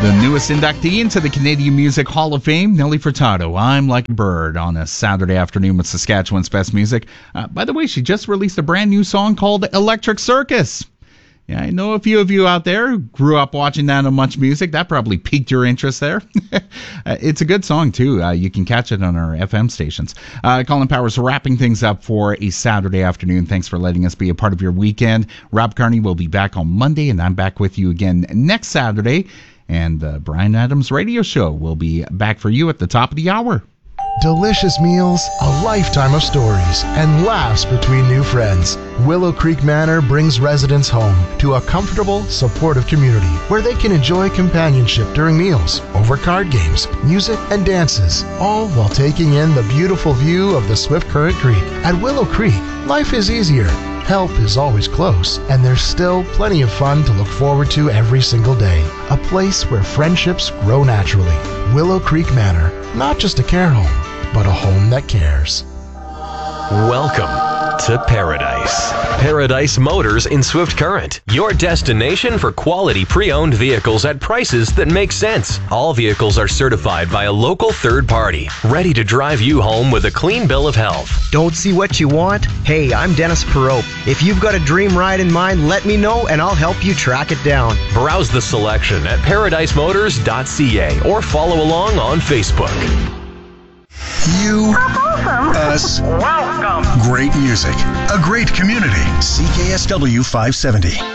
The newest inductee into the Canadian Music Hall of Fame, Nelly Furtado. I'm Like a Bird on a Saturday afternoon with Saskatchewan's best music. By the way, she just released a brand new song called Electric Circus. Yeah, I know a few of you out there who grew up watching that on Much Music. That probably piqued your interest there. It's a good song, too. You can catch it on our FM stations. Colin Powers wrapping things up for a Saturday afternoon. Thanks for letting us be a part of your weekend. Rob Carney will be back on Monday, and I'm back with you again next Saturday. And the Brian Adams Radio Show will be back for you at the top of the hour. Delicious meals, a lifetime of stories, and laughs between new friends. Willow Creek Manor brings residents home to a comfortable, supportive community where they can enjoy companionship during meals, over card games, music, and dances, all while taking in the beautiful view of the Swift Current Creek. At Willow Creek, life is easier. Help is always close, and there's still plenty of fun to look forward to every single day. A place where friendships grow naturally. Willow Creek Manor, not just a care home, but a home that cares. Welcome to Paradise. Paradise Motors in Swift Current. Your destination for quality pre-owned vehicles at prices that make sense. All vehicles are certified by a local third party, ready to drive you home with a clean bill of health. Don't see what you want? Hey, I'm Dennis Perot. If you've got a dream ride in mind, let me know and I'll help you track it down. Browse the selection at ParadiseMotors.ca or follow along on Facebook. You, us, welcome. Great music, a great community. CKSW 570.